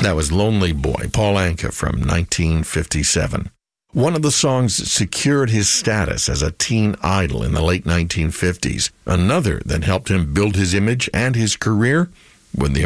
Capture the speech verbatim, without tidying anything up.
That was Lonely Boy, Paul Anka from nineteen fifty-seven. One of the songs that secured his status as a teen idol in the late nineteen fifties. Another that helped him build his image and his career when the